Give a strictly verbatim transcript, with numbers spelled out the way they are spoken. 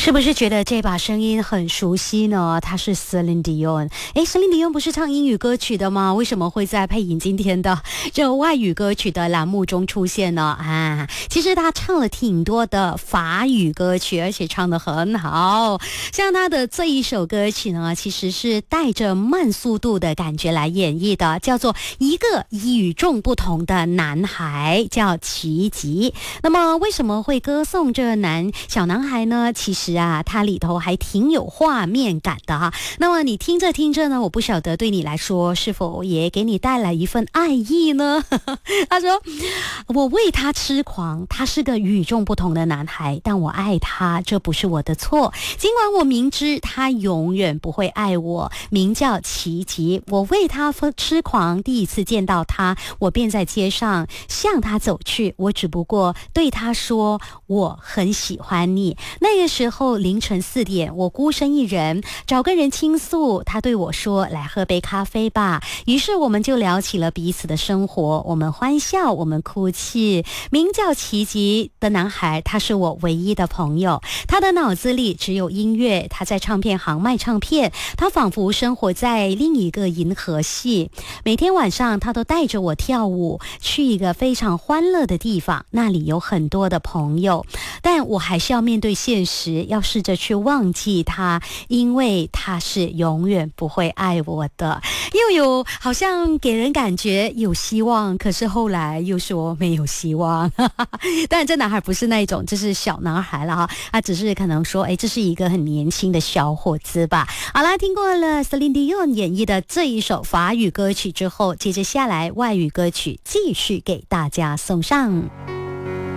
是不是觉得这把声音很熟悉呢？他是 Celine Dion。 诶 Celine Dion 不是唱英语歌曲的吗？为什么会在配音今天的这外语歌曲的栏目中出现呢？啊，其实他唱了挺多的法语歌曲，而且唱得很好。像他的这一首歌曲呢，其实是带着慢速度的感觉来演绎的，叫做一个与众不同的男孩，叫奇迹。那么为什么会歌颂这男小男孩呢？其实啊，它里头还挺有画面感的哈。那么你听着听着呢，我不晓得对你来说是否也给你带来一份爱意呢？他说，我为他痴狂，他是个与众不同的男孩，但我爱他，这不是我的错。尽管我明知他永远不会爱我，名叫奇迹，我为他痴狂。第一次见到他，我便在街上向他走去，我只不过对他说我很喜欢你。那个时候凌晨四点，我孤身一人，找个人倾诉，他对我说，来喝杯咖啡吧。于是我们就聊起了彼此的生活，我们欢笑，我们哭泣。名叫奇迹的男孩，他是我唯一的朋友，他的脑子里只有音乐，他在唱片行卖唱片，他仿佛生活在另一个银河系。每天晚上他都带着我跳舞，去一个非常欢乐的地方，那里有很多的朋友，但我还是要面对现实，要试着去忘记他，因为他是永远不会爱我的。又有好像给人感觉有希望，可是后来又说没有希望。当然这男孩不是那种就是小男孩了哈，他只是可能说哎，这是一个很年轻的小伙子吧。好啦，听过了 Celine Dion 演绎的这一首法语歌曲之后，接着下来外语歌曲继续给大家送上。